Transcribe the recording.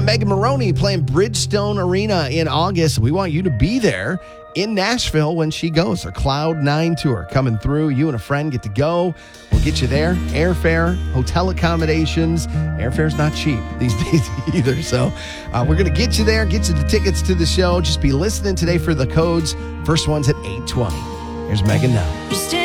Yeah, Megan Maroney playing Bridgestone Arena in August. We want you to be there in Nashville when she goes. Her Cloud 9 tour coming through. You and a friend get to go. We'll get you there. Airfare, hotel accommodations. Airfare's not cheap these days either. So we're going to get you there, get you the tickets to the show. Just be listening today for the codes. First one's at 8:20. Here's Megan now.